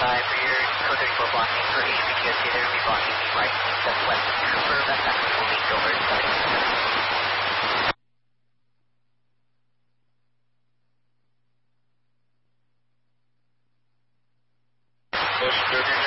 rear code 34 blocking for HPTSD, they're going to be blocking me right southwest of Cooper. That's actually moving over 70. Push 30.